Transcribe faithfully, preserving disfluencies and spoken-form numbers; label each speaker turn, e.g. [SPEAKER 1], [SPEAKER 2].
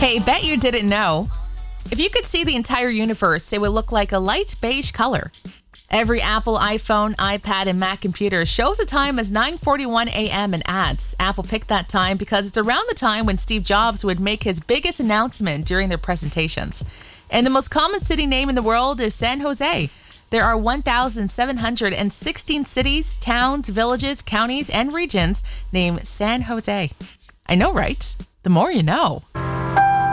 [SPEAKER 1] Hey, bet you didn't know. If you could see the entire universe, it would look like a light beige color. Every Apple iPhone, iPad, and Mac computer shows the time as nine forty-one a.m. in ads. Apple picked that time because it's around the time when Steve Jobs would make his biggest announcement during their presentations. And the most common city name in the world is San Jose. There are one thousand seven hundred sixteen cities, towns, villages, counties, and regions named San Jose. I know, right? The more you know.